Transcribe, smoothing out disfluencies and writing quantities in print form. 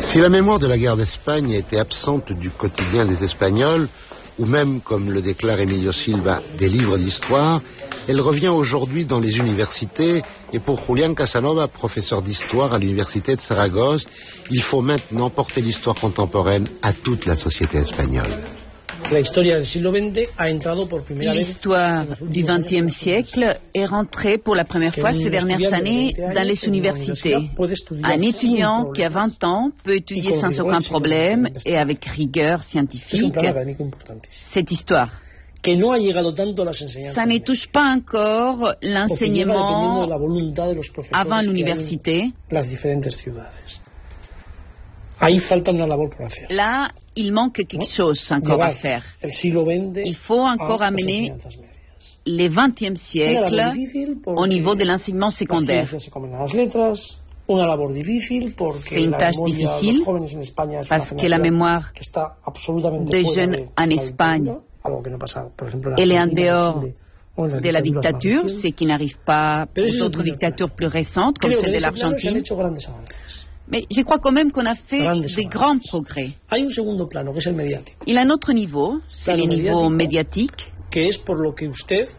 Si la mémoire de la guerre d'Espagne était absente du quotidien des Espagnols, ou même, comme le déclare Emilio Silva, des livres d'histoire, elle revient aujourd'hui dans les universités, et pour Julián Casanova, professeur d'histoire à l'université de Saragosse, il faut maintenant porter l'histoire contemporaine à toute la société espagnole. L'histoire du XXe siècle est rentrée pour la première fois ces dernières années dans les universités. Un étudiant qui a 20 ans peut étudier sans aucun problème et avec rigueur scientifique cette histoire. Ça ne touche pas encore l'enseignement avant l'université. Là, il manque quelque chose encore à faire. Il faut encore amener le XXe siècle au niveau de l'enseignement secondaire. C'est une tâche difficile parce que la mémoire des jeunes en Espagne, elle est en dehors de la dictature, ce qui n'arrive pas aux autres dictatures plus récentes, comme celle de l'Argentine. Mais je crois quand même qu'on a fait de grands progrès. Il y a un autre niveau, c'est le niveau médiatique.